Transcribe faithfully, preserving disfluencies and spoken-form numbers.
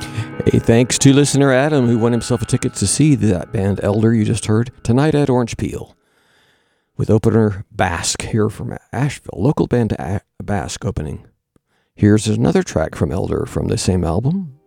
Hey, thanks to listener Adam, who won himself a ticket to see that band Elder you just heard tonight at Orange Peel. With opener Basque here from Asheville, local band Basque opening. Here's another track from Elder from the same album,